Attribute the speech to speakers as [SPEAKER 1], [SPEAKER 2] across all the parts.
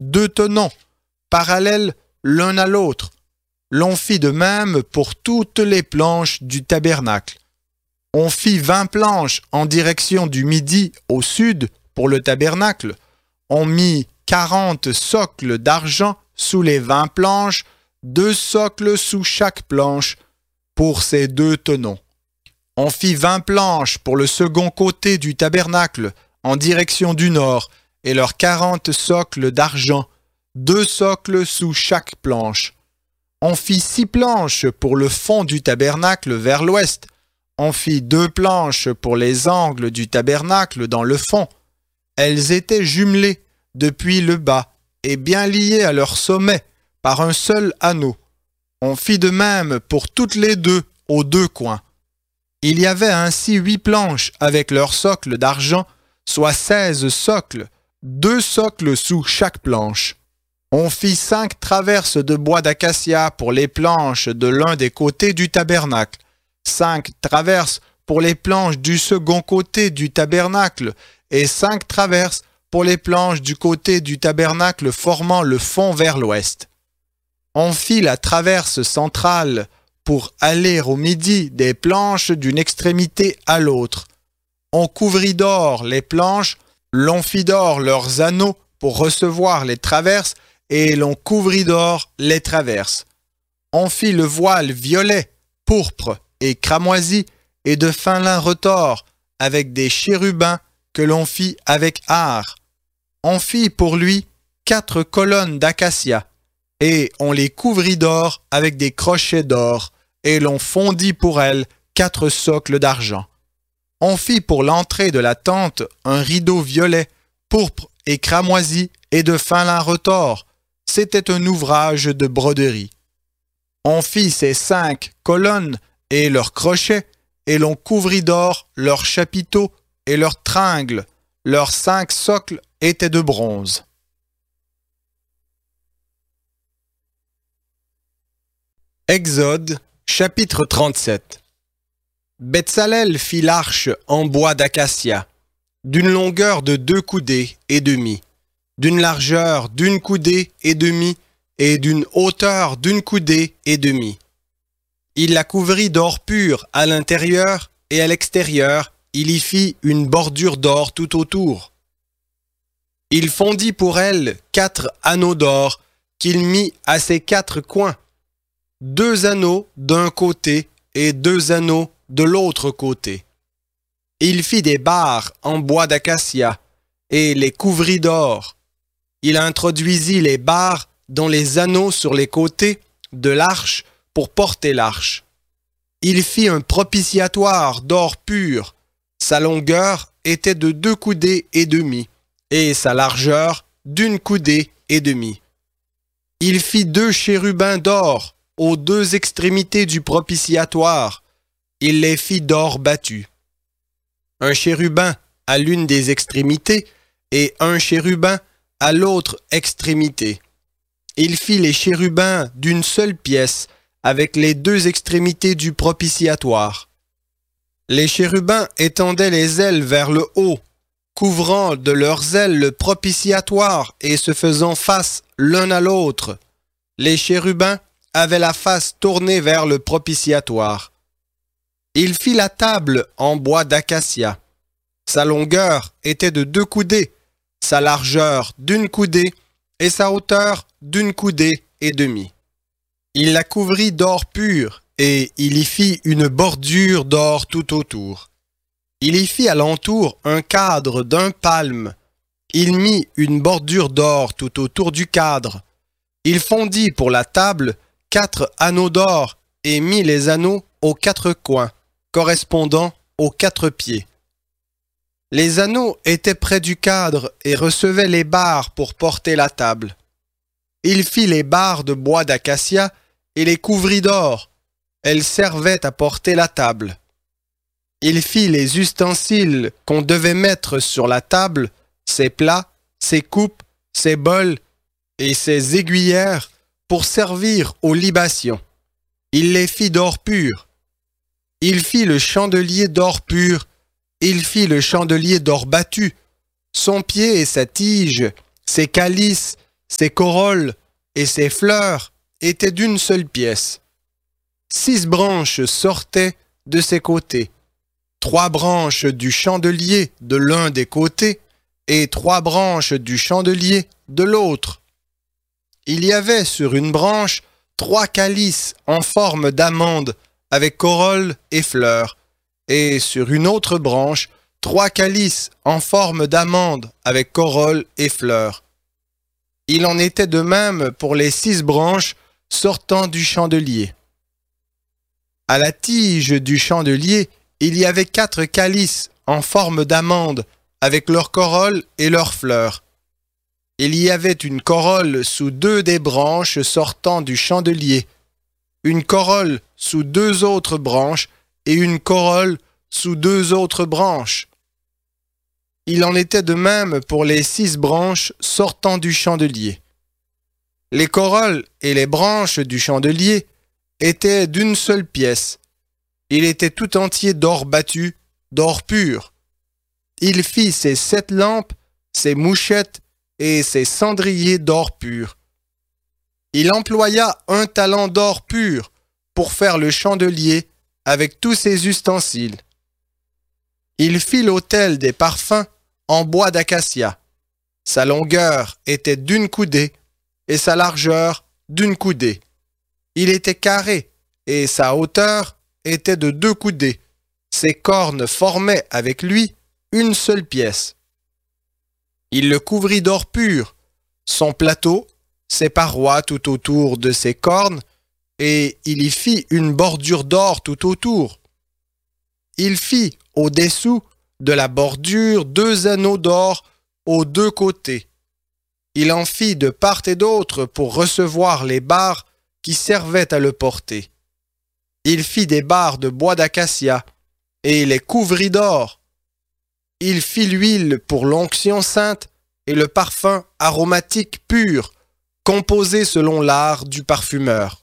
[SPEAKER 1] 2 tenons, parallèles l'un à l'autre. L'on fit de même pour toutes les planches du tabernacle. On fit 20 planches en direction du midi au sud pour le tabernacle. On mit 40 socles d'argent sous les 20 planches, 2 socles sous chaque planche pour ces 2 tenons. On fit 20 planches pour le second côté du tabernacle en direction du nord et leurs 40 socles d'argent, 2 socles sous chaque planche. On fit 6 planches pour le fond du tabernacle vers l'ouest. On fit 2 planches pour les angles du tabernacle dans le fond. Elles étaient jumelées depuis le bas et bien liées à leur sommet par un seul anneau. On fit de même pour toutes les 2 aux 2 coins. Il y avait ainsi 8 planches avec leurs socles d'argent, soit 16 socles, 2 socles sous chaque planche. On fit 5 traverses de bois d'acacia pour les planches de l'un des côtés du tabernacle, 5 traverses pour les planches du second côté du tabernacle et 5 traverses pour les planches du côté du tabernacle formant le fond vers l'ouest. On fit la traverse centrale pour aller au midi des planches d'une extrémité à l'autre. On couvrit d'or les planches, l'on fit d'or leurs anneaux pour recevoir les traverses et l'on couvrit d'or les traverses. On fit le voile violet, pourpre et cramoisi et de fin lin retors avec des chérubins que l'on fit avec art. On fit pour lui 4 colonnes d'acacia et on les couvrit d'or avec des crochets d'or et l'on fondit pour elles 4 socles d'argent. On fit pour l'entrée de la tente un rideau violet, pourpre et cramoisi et de fin lin retors. C'était un ouvrage de broderie. On fit ces 5 colonnes et leurs crochets, et l'on couvrit d'or leurs chapiteaux et leurs tringles. Leurs 5 socles étaient de bronze. Exode, chapitre 37. Betsalel fit l'arche en bois d'acacia, d'une longueur de 2 coudées et demi, d'une largeur d'1 coudée et demi, et d'une hauteur d'1 coudée et demi. Il la couvrit d'or pur à l'intérieur et à l'extérieur, il y fit une bordure d'or tout autour. Il fondit pour elle 4 anneaux d'or qu'il mit à ses 4 coins, 2 anneaux d'un côté et 2 anneaux de l'autre côté. Il fit des barres en bois d'acacia et les couvrit d'or. Il introduisit les barres dans les anneaux sur les côtés de l'arche pour porter l'arche. Il fit un propitiatoire d'or pur. Sa longueur était de 2 coudées et demi, et sa largeur d'1 coudée et demi. Il fit 2 chérubins d'or aux 2 extrémités du propitiatoire. Il les fit d'or battu. Un chérubin à l'une des extrémités et un chérubin à l'autre extrémité. Il fit les chérubins d'une seule pièce avec les 2 extrémités du propitiatoire. Les chérubins étendaient les ailes vers le haut, couvrant de leurs ailes le propitiatoire et se faisant face l'un à l'autre. Les chérubins avaient la face tournée vers le propitiatoire. Il fit la table en bois d'acacia. Sa longueur était de 2 coudées, sa largeur d'1 coudée et sa hauteur d'1 coudée et demi. Il la couvrit d'or pur et il y fit une bordure d'or tout autour. Il y fit alentour un cadre d'1 palme. Il mit une bordure d'or tout autour du cadre. Il fondit pour la table 4 anneaux d'or et mit les anneaux aux 4 coins, correspondant aux 4 pieds. Les anneaux étaient près du cadre et recevaient les barres pour porter la table. Il fit les barres de bois d'acacia et les couvrit d'or. Elles servaient à porter la table. Il fit les ustensiles qu'on devait mettre sur la table, ses plats, ses coupes, ses bols et ses aiguillères pour servir aux libations. Il les fit d'or pur. Il fit le chandelier d'or pur. Il fit le chandelier d'or battu, son pied et sa tige, ses calices ses corolles et ses fleurs étaient d'une seule pièce. 6 branches sortaient de ses côtés, 3 branches du chandelier de l'un des côtés et 3 branches du chandelier de l'autre. Il y avait sur une branche 3 calices en forme d'amande avec corolles et fleurs, et sur une autre branche 3 calices en forme d'amande avec corolles et fleurs. Il en était de même pour les 6 branches sortant du chandelier. À la tige du chandelier, il y avait 4 calices en forme d'amande avec leurs corolles et leurs fleurs. Il y avait une corolle sous 2 des branches sortant du chandelier, une corolle sous 2 autres branches et une corolle sous 2 autres branches. Il en était de même pour les 6 branches sortant du chandelier. Les corolles et les branches du chandelier étaient d'une seule pièce. Il était tout entier d'or battu, d'or pur. Il fit ses 7 lampes, ses mouchettes et ses cendriers d'or pur. Il employa 1 talent d'or pur pour faire le chandelier avec tous ses ustensiles. Il fit l'autel des parfums en bois d'acacia. Sa longueur était d'1 coudée et sa largeur d'1 coudée. Il était carré et sa hauteur était de 2 coudées. Ses cornes formaient avec lui une seule pièce. Il le couvrit d'or pur, son plateau, ses parois tout autour de ses cornes, et il y fit une bordure d'or tout autour. Il fit au-dessous de la bordure 2 anneaux d'or aux 2 côtés. Il en fit de part et d'autre pour recevoir les barres qui servaient à le porter. Il fit des barres de bois d'acacia et les couvrit d'or. Il fit l'huile pour l'onction sainte et le parfum aromatique pur, composé selon l'art du parfumeur.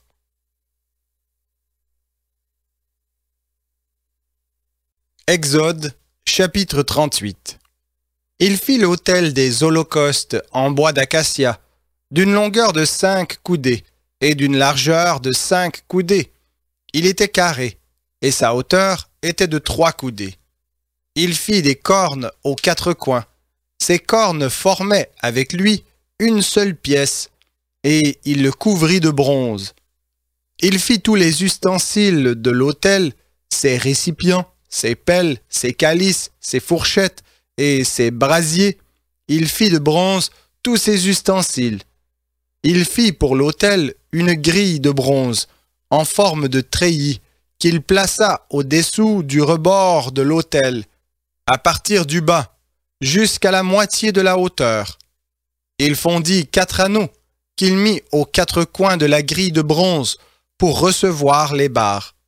[SPEAKER 1] Exode, chapitre 38. Il fit l'autel des holocaustes en bois d'acacia, d'une longueur de 5 coudées et d'une largeur de 5 coudées. Il était carré, et sa hauteur était de 3 coudées. Il fit des cornes aux 4 coins. Ces cornes formaient avec lui une seule pièce, et il le couvrit de bronze. Il fit tous les ustensiles de l'autel, ses récipients, ses pelles, ses calices, ses fourchettes et ses brasiers. Il fit de bronze tous ses ustensiles. Il fit pour l'autel une grille de bronze, en forme de treillis, qu'il plaça au-dessous du rebord de l'autel, à partir du bas, jusqu'à la moitié de la hauteur. Il fondit 4 anneaux, qu'il mit aux 4 coins de la grille de bronze, pour recevoir les barres.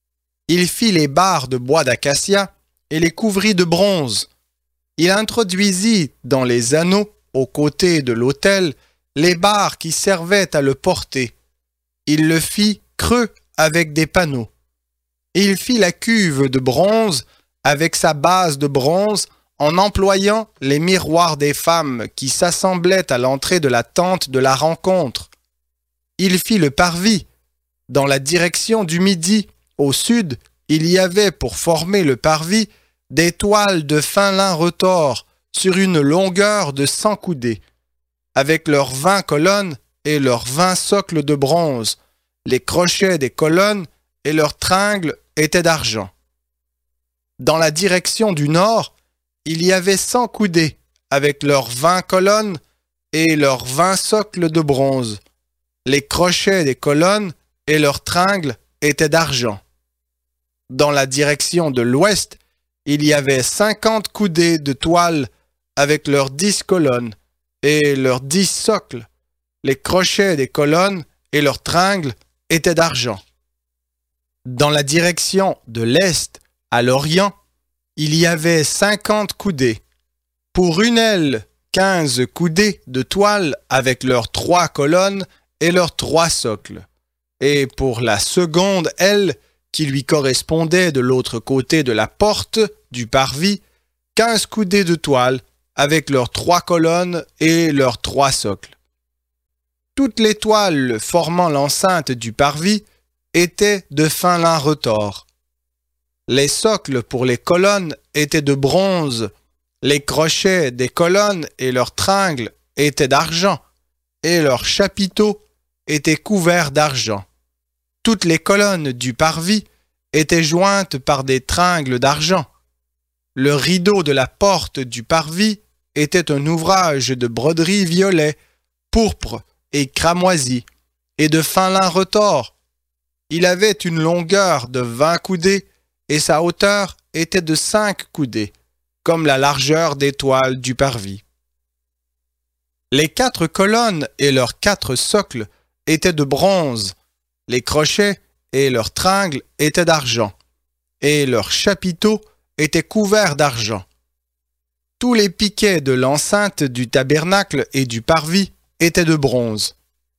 [SPEAKER 1] Il fit les barres de bois d'acacia, et les couvrit de bronze. Il introduisit dans les anneaux, aux côtés de l'autel, les barres qui servaient à le porter. Il le fit creux avec des panneaux. Il fit la cuve de bronze avec sa base de bronze en employant les miroirs des femmes qui s'assemblaient à l'entrée de la tente de la rencontre. Il fit le parvis. Dans la direction du midi, au sud, il y avait pour former le parvis des toiles de fin lin retors sur une longueur de 100 coudées, avec leurs 20 colonnes et leurs 20 socles de bronze. Les crochets des colonnes et leurs tringles étaient d'argent. Dans la direction du nord, il y avait 100 coudées, avec leurs 20 colonnes et leurs 20 socles de bronze. Les crochets des colonnes et leurs tringles étaient d'argent. Dans la direction de l'ouest, il y avait 50 coudées de toile avec leurs 10 colonnes et leurs 10 socles. Les crochets des colonnes et leurs tringles étaient d'argent. Dans la direction de l'est, à l'orient, il y avait 50 coudées. Pour une aile, 15 coudées de toile avec leurs 3 colonnes et leurs 3 socles. Et pour la seconde aile, qui lui correspondait de l'autre côté de la porte du parvis, 15 coudées de toile avec leurs 3 colonnes et leurs 3 socles. Toutes les toiles formant l'enceinte du parvis étaient de fin lin retors. Les socles pour les colonnes étaient de bronze, les crochets des colonnes et leurs tringles étaient d'argent, et leurs chapiteaux étaient couverts d'argent. Toutes les colonnes du parvis étaient jointes par des tringles d'argent. Le rideau de la porte du parvis était un ouvrage de broderie violet, pourpre et cramoisi, et de fin lin retors. Il avait une longueur de 20 coudées, et sa hauteur était de 5 coudées, comme la largeur des toiles du parvis. Les 4 colonnes et leurs 4 socles étaient de bronze, les crochets et leurs tringles étaient d'argent, et leurs chapiteaux étaient couverts d'argent. Tous les piquets de l'enceinte du tabernacle et du parvis étaient de bronze.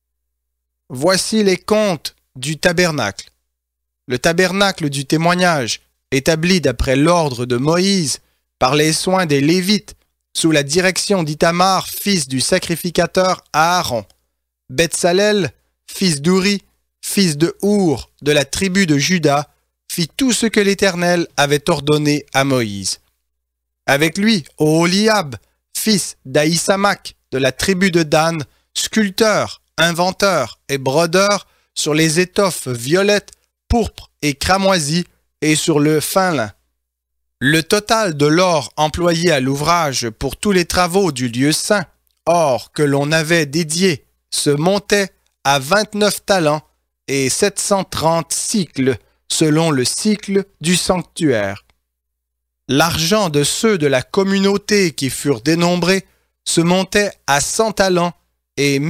[SPEAKER 1] Voici les comptes du tabernacle. Le tabernacle du témoignage, établi d'après l'ordre de Moïse, par les soins des Lévites, sous la direction d'Ithamar, fils du sacrificateur Aaron, Betsalel, fils d'Uri, fils de Our, de la tribu de Juda, fit tout ce que l'Éternel avait ordonné à Moïse. Avec lui, Oholiab, fils d'Aïsamach, de la tribu de Dan, sculpteur, inventeur et brodeur sur les étoffes violettes, pourpres et cramoisies et sur le fin lin. Le total de l'or employé à l'ouvrage pour tous les travaux du lieu saint, or que l'on avait dédié, se montait à 29 talents et 730 cycles, selon le cycle du sanctuaire. L'argent de ceux de la communauté qui furent dénombrés se montait à 100 talents et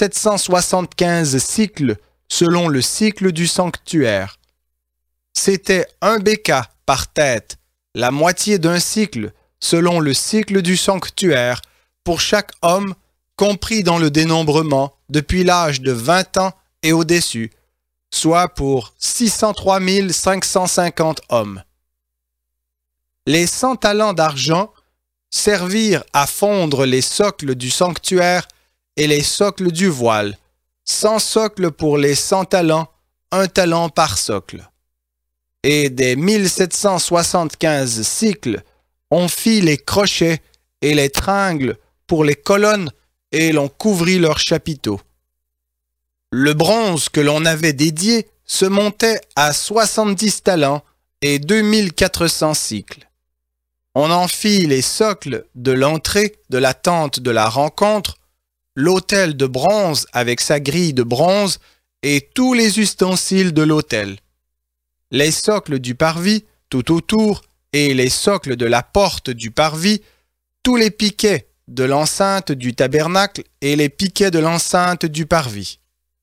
[SPEAKER 1] 1775 cycles, selon le cycle du sanctuaire. C'était un béka par tête, la moitié d'un cycle, selon le cycle du sanctuaire, pour chaque homme compris dans le dénombrement depuis l'âge de 20 ans et au-dessus, soit pour 603 550 hommes. Les 100 talents d'argent servirent à fondre les socles du sanctuaire et les socles du voile, 100 socles pour les 100 talents, 1 talent par socle. Et des 1775 cycles, on fit les crochets et les tringles pour les colonnes et l'on couvrit leurs chapiteaux. Le bronze que l'on avait dédié se montait à 70 talents et 2400 cycles. On en fit les socles de l'entrée de la tente de la rencontre, l'autel de bronze avec sa grille de bronze et tous les ustensiles de l'autel. Les socles du parvis tout autour et les socles de la porte du parvis, tous les piquets de l'enceinte du tabernacle et les piquets de l'enceinte du parvis.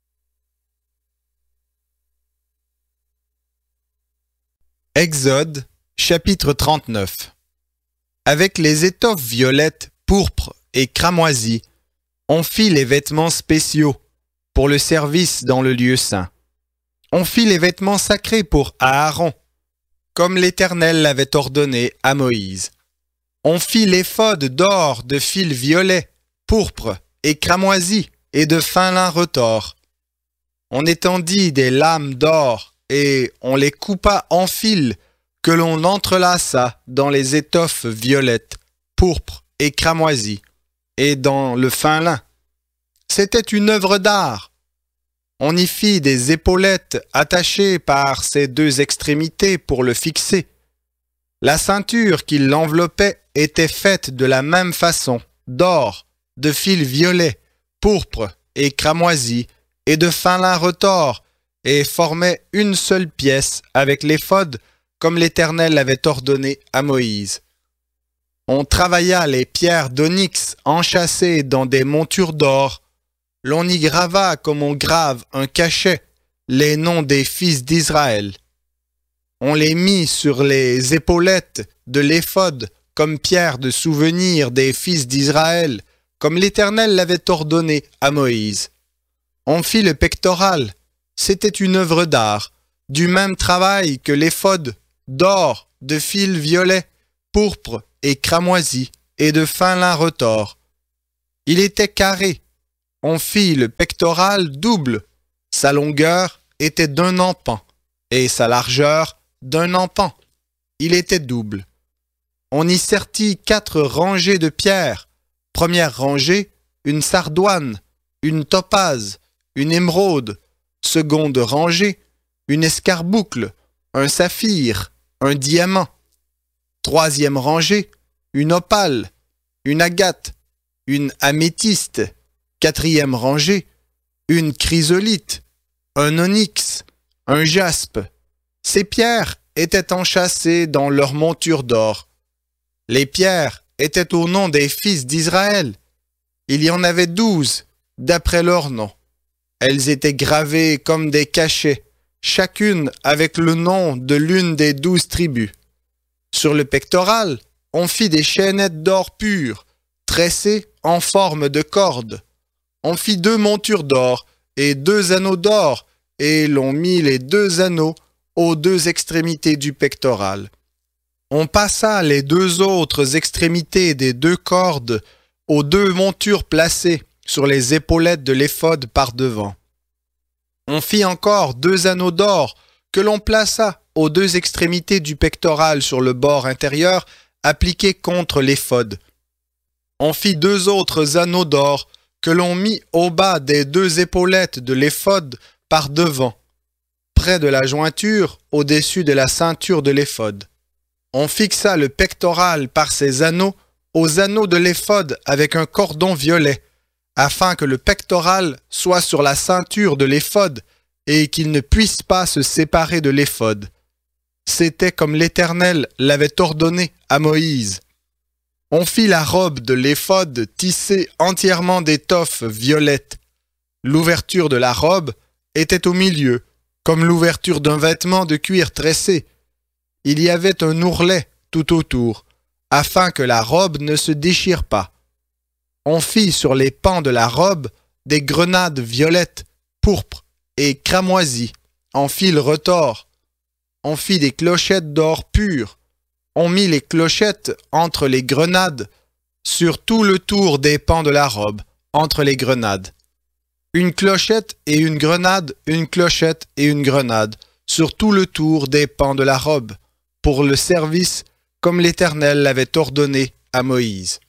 [SPEAKER 1] Exode, chapitre 39. Avec les étoffes violettes, pourpres et cramoisies, on fit les vêtements spéciaux pour le service dans le lieu saint. On fit les vêtements sacrés pour Aaron, comme l'Éternel l'avait ordonné à Moïse. On fit l'éphod d'or de fil violet, pourpre et cramoisi et de fin lin retors. On étendit des lames d'or et on les coupa en fils que l'on entrelaça dans les étoffes violettes, pourpres et cramoisies et dans le fin lin. C'était une œuvre d'art. On y fit des épaulettes attachées par ses 2 extrémités pour le fixer. La ceinture qui l'enveloppait était faite de la même façon, d'or, de fil violet, pourpre et cramoisi, et de fin lin retors, et formait une seule pièce avec l'éphod, comme l'Éternel l'avait ordonné à Moïse. On travailla les pierres d'onyx enchâssées dans des montures d'or. L'on y grava comme on grave un cachet les noms des fils d'Israël. On les mit sur les épaulettes de l'éphod comme pierre de souvenir des fils d'Israël, comme l'Éternel l'avait ordonné à Moïse. On fit le pectoral, c'était une œuvre d'art, du même travail que l'éphod, d'or, de fil violet, pourpre et cramoisi, et de fin lin retors. Il était carré. On fit le pectoral double. Sa longueur était d'1 empan et sa largeur d'1 empan. Il était double. On y sertit 4 rangées de pierres. Première rangée, une sardoine, une topaze, une émeraude. Seconde rangée, une escarboucle, un saphir, un diamant. Troisième rangée, une opale, une agate, une améthyste. Quatrième rangée, une chrysolite, un onyx, un jaspe. Ces pierres étaient enchâssées dans leur monture d'or. Les pierres étaient au nom des fils d'Israël. Il y en avait 12, d'après leur nom. Elles étaient gravées comme des cachets, chacune avec le nom de l'une des 12 tribus. Sur le pectoral, on fit des chaînettes d'or pur, tressées en forme de cordes. On fit 2 montures d'or et 2 anneaux d'or, et l'on mit les 2 anneaux aux 2 extrémités du pectoral. On passa les 2 autres extrémités des 2 cordes aux 2 montures placées sur les épaulettes de l'éphod par devant. On fit encore 2 anneaux d'or que l'on plaça aux 2 extrémités du pectoral sur le bord intérieur appliqué contre l'éphod. On fit 2 autres anneaux d'or que l'on mit au bas des 2 épaulettes de l'éphod par devant, près de la jointure au-dessus de la ceinture de l'éphod. On fixa le pectoral par ses anneaux aux anneaux de l'éphod avec un cordon violet, afin que le pectoral soit sur la ceinture de l'éphod et qu'il ne puisse pas se séparer de l'éphod. C'était comme l'Éternel l'avait ordonné à Moïse. On fit la robe de l'éphod tissée entièrement d'étoffe violette. L'ouverture de la robe était au milieu, comme l'ouverture d'un vêtement de cuir tressé. Il y avait un ourlet tout autour, afin que la robe ne se déchire pas. On fit sur les pans de la robe des grenades violettes, pourpres et cramoisies, en fil retors. On fit des clochettes d'or pur. On mit les clochettes entre les grenades, sur tout le tour des pans de la robe, entre les grenades. Une clochette et une grenade, une clochette et une grenade, sur tout le tour des pans de la robe, pour le service comme l'Éternel l'avait ordonné à Moïse.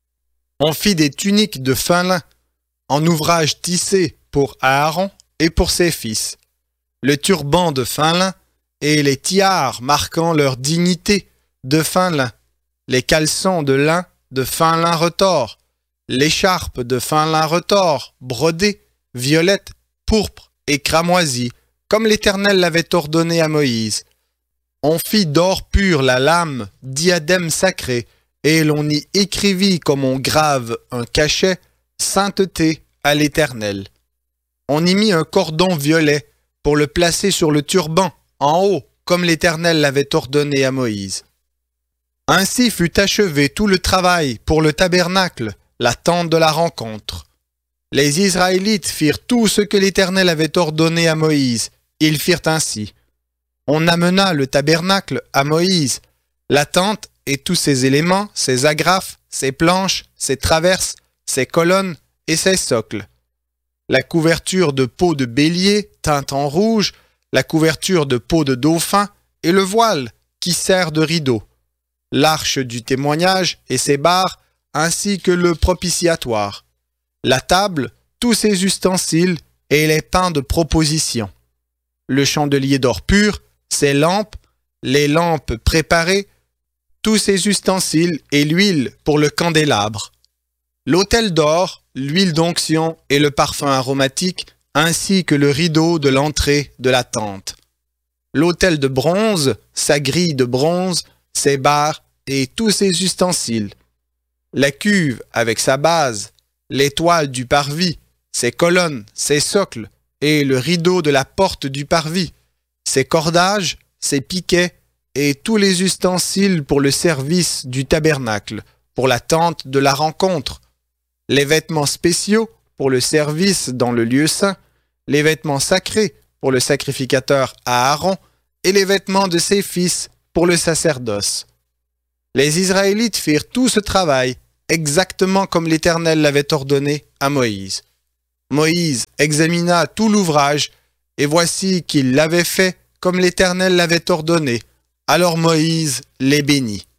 [SPEAKER 1] On fit des tuniques de fin lin, en ouvrage tissé pour Aaron et pour ses fils, le turban de fin lin et les tiares marquant leur dignité de fin lin, les caleçons de lin fin lin retors, l'écharpe de fin lin retors, brodée, violette, pourpre et cramoisie, comme l'Éternel l'avait ordonné à Moïse. On fit d'or pur la lame, diadème sacré, et l'on y écrivit comme on grave un cachet, sainteté à l'Éternel. On y mit un cordon violet pour le placer sur le turban, en haut, comme l'Éternel l'avait ordonné à Moïse. Ainsi fut achevé tout le travail pour le tabernacle, la tente de la rencontre. Les Israélites firent tout ce que l'Éternel avait ordonné à Moïse. Ils firent ainsi. On amena le tabernacle à Moïse, la tente et tous ses éléments, ses agrafes, ses planches, ses traverses, ses colonnes et ses socles. La couverture de peau de bélier teinte en rouge, la couverture de peau de dauphin et le voile qui sert de rideau, l'arche du témoignage et ses barres, ainsi que le propitiatoire, la table, tous ses ustensiles et les pains de proposition, le chandelier d'or pur, ses lampes, les lampes préparées, tous ses ustensiles et l'huile pour le candélabre, l'autel d'or, l'huile d'onction et le parfum aromatique, ainsi que le rideau de l'entrée de la tente, l'autel de bronze, sa grille de bronze, ses barres et tous ses ustensiles, la cuve avec sa base, l'étoile du parvis, ses colonnes, ses socles et le rideau de la porte du parvis, ses cordages, ses piquets et tous les ustensiles pour le service du tabernacle, pour la tente de la rencontre, les vêtements spéciaux pour le service dans le lieu saint, les vêtements sacrés pour le sacrificateur Aaron et les vêtements de ses fils pour le sacerdoce. Les Israélites firent tout ce travail exactement comme l'Éternel l'avait ordonné à Moïse. Moïse examina tout l'ouvrage, et voici qu'il l'avait fait comme l'Éternel l'avait ordonné. Alors Moïse les bénit.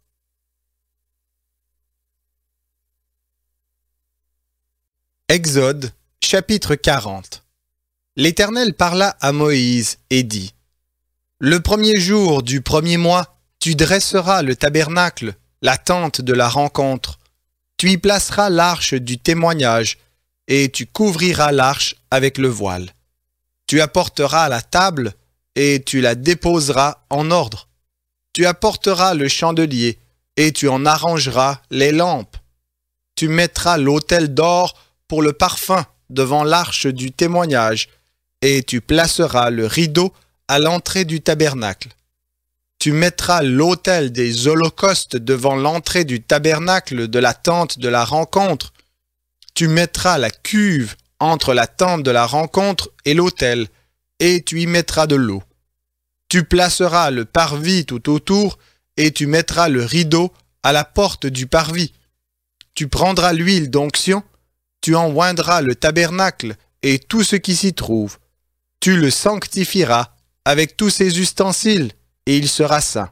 [SPEAKER 1] Exode, chapitre 40. L'Éternel parla à Moïse et dit: Le premier jour du premier mois, tu dresseras le tabernacle, la tente de la rencontre. Tu y placeras l'arche du témoignage, et tu couvriras l'arche avec le voile. Tu apporteras la table, et tu la déposeras en ordre. Tu apporteras le chandelier, et tu en arrangeras les lampes. Tu mettras l'autel d'or pour le parfum devant l'arche du témoignage, et tu placeras le rideau à l'entrée du tabernacle. Tu mettras l'autel des holocaustes devant l'entrée du tabernacle de la tente de la rencontre. Tu mettras la cuve entre la tente de la rencontre et l'autel, et tu y mettras de l'eau. Tu placeras le parvis tout autour, et tu mettras le rideau à la porte du parvis. Tu prendras l'huile d'onction, tu en oindras le tabernacle et tout ce qui s'y trouve. Tu le sanctifieras avec tous ses ustensiles, et il sera saint.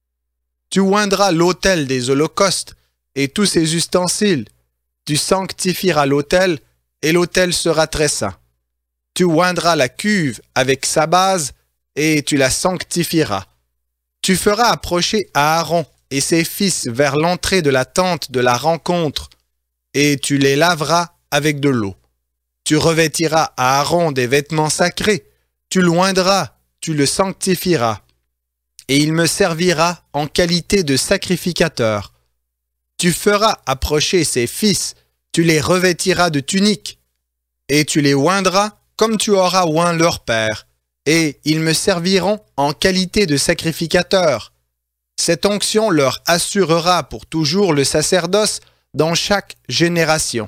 [SPEAKER 1] Tu oindras l'autel des holocaustes et tous ses ustensiles. Tu sanctifieras l'autel, et l'autel sera très saint. Tu oindras la cuve avec sa base, et tu la sanctifieras. Tu feras approcher Aaron et ses fils vers l'entrée de la tente de la rencontre, et tu les laveras avec de l'eau. Tu revêtiras Aaron des vêtements sacrés, tu l'oindras, tu le sanctifieras, et il me servira en qualité de sacrificateur. Tu feras approcher ses fils, tu les revêtiras de tuniques, et tu les oindras comme tu auras oint leur père, et ils me serviront en qualité de sacrificateurs. Cette onction leur assurera pour toujours le sacerdoce dans chaque génération.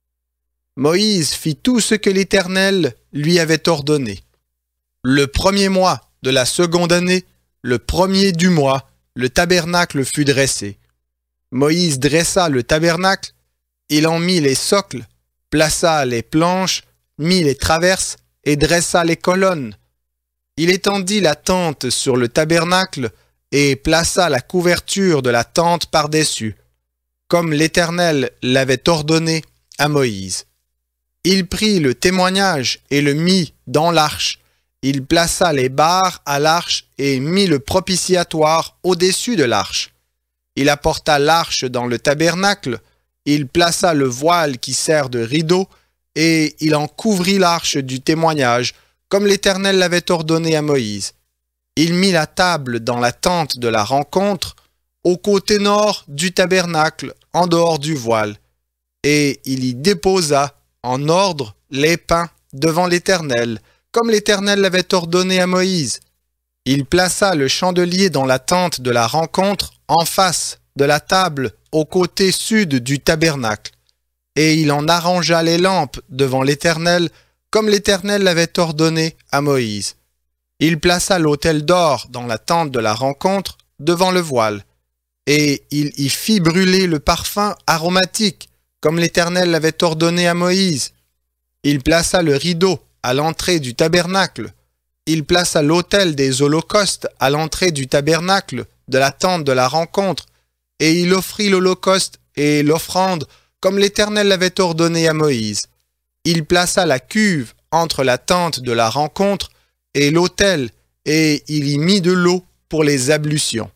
[SPEAKER 1] Moïse fit tout ce que l'Éternel lui avait ordonné. Le premier mois de la seconde année, le premier du mois, le tabernacle fut dressé. Moïse dressa le tabernacle, il en mit les socles, plaça les planches, mit les traverses et dressa les colonnes. Il étendit la tente sur le tabernacle et plaça la couverture de la tente par-dessus, comme l'Éternel l'avait ordonné à Moïse. Il prit le témoignage et le mit dans l'arche. Il plaça les barres à l'arche et mit le propitiatoire au-dessus de l'arche. Il apporta l'arche dans le tabernacle, il plaça le voile qui sert de rideau, et il en couvrit l'arche du témoignage, comme l'Éternel l'avait ordonné à Moïse. Il mit la table dans la tente de la rencontre, au côté nord du tabernacle, en dehors du voile, et il y déposa en ordre les pains devant l'Éternel, comme l'Éternel l'avait ordonné à Moïse. Il plaça le chandelier dans la tente de la rencontre, en face de la table, au côté sud du tabernacle, et il en arrangea les lampes devant l'Éternel, comme l'Éternel l'avait ordonné à Moïse. Il plaça l'autel d'or dans la tente de la rencontre, devant le voile, et il y fit brûler le parfum aromatique, comme l'Éternel l'avait ordonné à Moïse. Il plaça le rideau à l'entrée du tabernacle. Il plaça l'autel des holocaustes à l'entrée du tabernacle de la tente de la rencontre, et il offrit l'holocauste et l'offrande, comme l'Éternel l'avait ordonné à Moïse. Il plaça la cuve entre la tente de la rencontre et l'autel, et il y mit de l'eau pour les ablutions.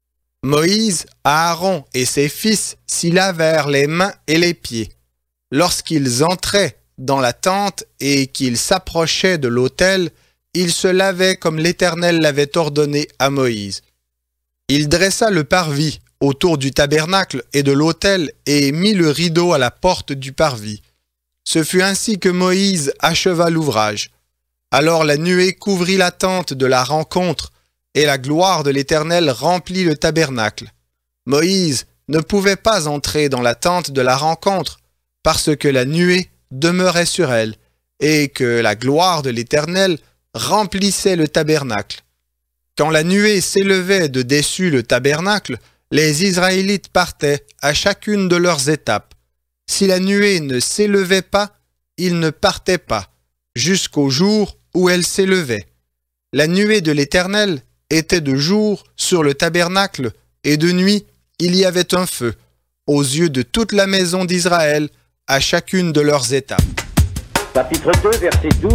[SPEAKER 1] Moïse, Aaron et ses fils s'y lavèrent les mains et les pieds. Lorsqu'ils entraient dans la tente et qu'ils s'approchaient de l'autel, ils se lavaient comme l'Éternel l'avait ordonné à Moïse. Il dressa le parvis autour du tabernacle et de l'autel et mit le rideau à la porte du parvis. Ce fut ainsi que Moïse acheva l'ouvrage. Alors la nuée couvrit la tente de la rencontre, et la gloire de l'Éternel remplit le tabernacle. Moïse ne pouvait pas entrer dans la tente de la rencontre, parce que la nuée demeurait sur elle, et que la gloire de l'Éternel remplissait le tabernacle. Quand la nuée s'élevait de dessus le tabernacle, les Israélites partaient à chacune de leurs étapes. Si la nuée ne s'élevait pas, il ne partait pas, jusqu'au jour où elle s'élevait. La nuée de l'Éternel était de jour sur le tabernacle, et de nuit il y avait un feu, aux yeux de toute la maison d'Israël, à chacune de leurs étapes.
[SPEAKER 2] Chapitre 2, verset 12.